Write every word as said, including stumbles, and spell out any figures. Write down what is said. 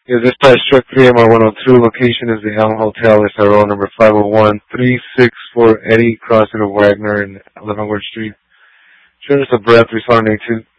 Is this dispatch truck three M R one oh two, location is the Elm Hotel, S R O number five oh one three six four Eddie, crossing of Wagner and Leavenworth Street. Shouldn't a breath, responding to